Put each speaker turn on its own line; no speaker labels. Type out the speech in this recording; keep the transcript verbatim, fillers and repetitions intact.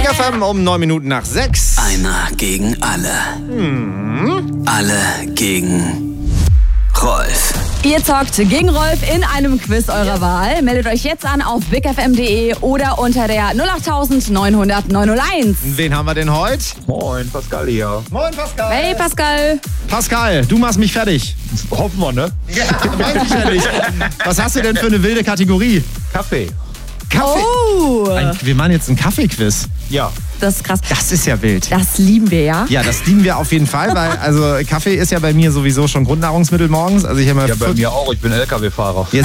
F M um neun Minuten nach sechs.
Einer gegen alle. Hm. Alle gegen Rolf.
Ihr zockt gegen Rolf in einem Quiz eurer Wahl. Meldet euch jetzt an auf big f m punkt de oder unter der null acht neun null null neun null eins.
Wen haben wir denn heute?
Moin, Pascal hier.
Moin, Pascal.
Hey Pascal.
Pascal, du machst mich fertig.
Hoffen wir, ne?
Ja, weiß ich ja nicht. Was hast du denn für eine wilde Kategorie?
Kaffee.
Kaffee.
Oh,
Ein, wir machen jetzt einen Kaffee-Quiz.
Ja.
das ist krass.
Das ist ja wild.
Das lieben wir ja.
Ja, das lieben wir auf jeden Fall, weil also Kaffee ist ja bei mir sowieso schon Grundnahrungsmittel morgens. Also ich habe
Ja, bei mir auch. Ich bin L K W-Fahrer.